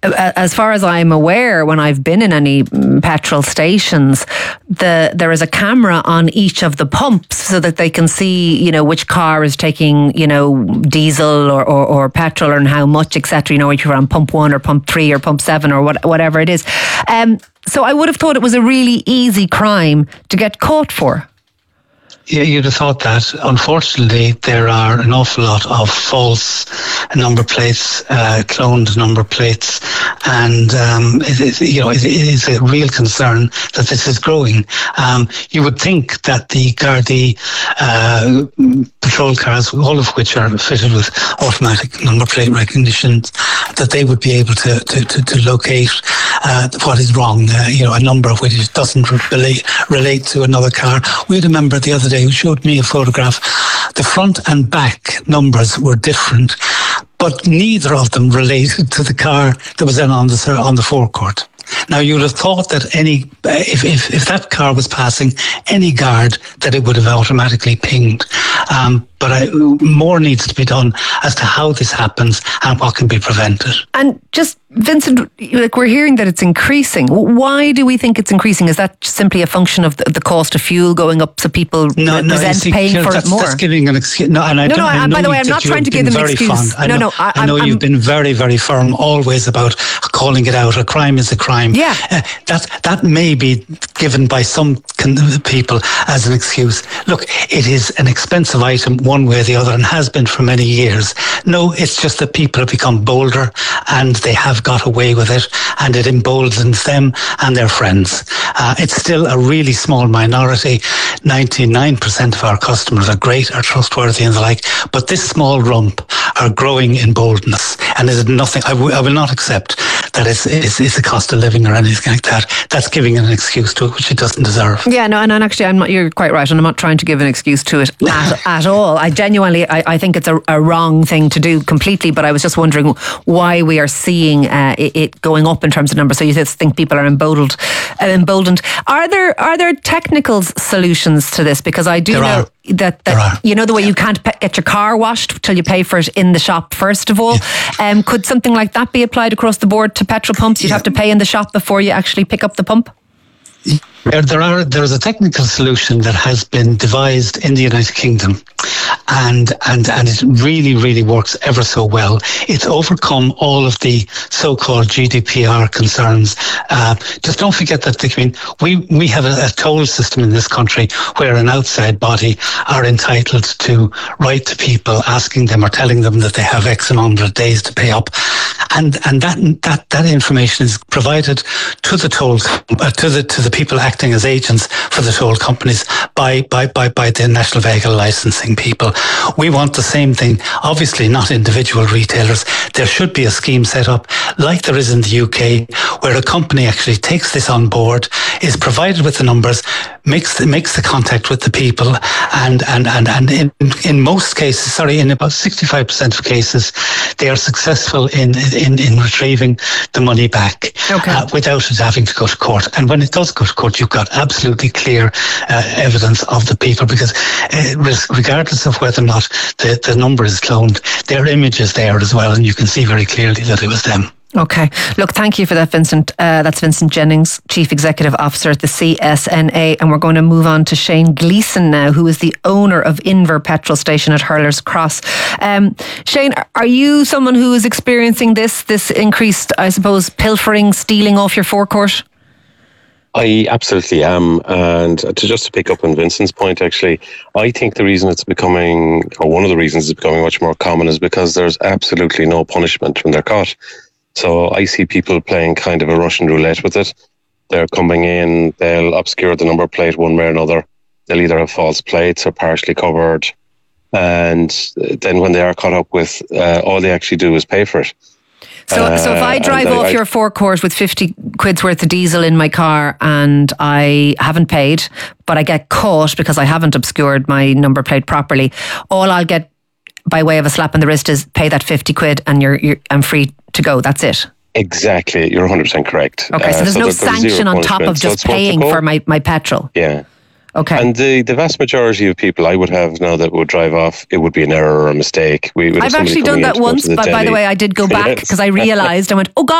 as far as I'm aware, when I've been in any petrol stations, there is a camera on each of the pumps so that they can see, which car is taking, diesel or petrol and how much, etc. If you're on pump 1 or pump 3 or pump 7 or whatever it is. So I would have thought it was a really easy crime to get caught for. Yeah, you'd have thought that. Unfortunately, there are an awful lot of false number plates, cloned number plates, and it is a real concern that this is growing. You would think that the Gardaí patrol cars, all of which are fitted with automatic number plate recognition, that they would be able to locate what is wrong. A number of which doesn't relate to another car. We had a member the other day who showed me a photograph. The front and back numbers were different, but neither of them related to the car that was then on the forecourt. Now, you would have thought that if that car was passing any guard, that it would have automatically pinged. But more needs to be done as to how this happens and what can be prevented. And just, Vincent, we're hearing that it's increasing. Why do we think it's increasing? Is that simply a function of the cost of fuel going up, so people resent paying for it more? That's giving an excuse. By the way, I'm not trying to give them an excuse. I know you've been very, very firm always about calling it out. A crime is a crime. Yeah. That may be given by some people as an excuse. Look, it is an expensive item one way or the other and has been for many years. No, it's just that people have become bolder and they have got away with it, and it emboldens them and their friends. It's still a really small minority. 99% of our customers are great, are trustworthy and the like, but this small rump are growing in boldness, and is nothing. I will not accept that it's a cost of living or anything like that. That's giving it an excuse to it, which it doesn't deserve. Yeah, no, and actually, you're quite right, and I'm not trying to give an excuse to it at all. I genuinely, I think it's a wrong thing to do completely, but I was just wondering why we are seeing it going up in terms of numbers. So you just think people are emboldened. Are there technical solutions to this? Because I do know that the way you can't get your car washed till you pay for it in the shop first of all. Yeah. Could something like that be applied across the board to petrol pumps? You'd have to pay in the shop before you actually pick up the pump? There's a technical solution that has been devised in the United Kingdom, and it really, really works ever so well. It's overcome all of the so-called GDPR concerns. Just don't forget that we have a toll system in this country where an outside body are entitled to write to people asking them or telling them that they have X number of days to pay up, and that information is provided to the toll to the people acting as agents for the toll companies by the National Vehicle Licensing people. We want the same thing. Obviously, not individual retailers. There should be a scheme set up like there is in the UK, where a company actually takes this on board, is provided with the numbers, makes the contact with the people, and in most cases, in about 65% of cases, they are successful in retrieving the money back without it having to go to court. And when it does go to court, you've got absolutely clear evidence of the people, because regardless of whether or not the number is cloned, their image is there as well, and you can see very clearly that it was them. Okay. Look, thank you for that, Vincent. That's Vincent Jennings, Chief Executive Officer at the CSNA. And we're going to move on to Shane Gleeson now, who is the owner of Inver Petrol Station at Hurlers Cross. Shane, are you someone who is experiencing this increased, I suppose, pilfering, stealing off your forecourt? I absolutely am. And to pick up on Vincent's point, actually, I think the reason it's becoming, or one of the reasons it's becoming much more common, is because there's absolutely no punishment when they're caught. So I see people playing kind of a Russian roulette with it. They're coming in, they'll obscure the number plate one way or another. They'll either have false plates or partially covered. And then when they are caught up with, all they actually do is pay for it. So if I drive off your forecourt with 50 quid's worth of diesel in my car and I haven't paid, but I get caught because I haven't obscured my number plate properly, all I'll get by way of a slap on the wrist is pay that 50 quid and I'm free to go. That's it. Exactly. You're 100% correct. Okay, so there's no sanction on top of just paying for my petrol. Yeah. Okay. And the vast majority of people I would have now that would drive off, it would be an error or a mistake. I've actually done that once, but by the way, I did go back because I realised, I went, oh God,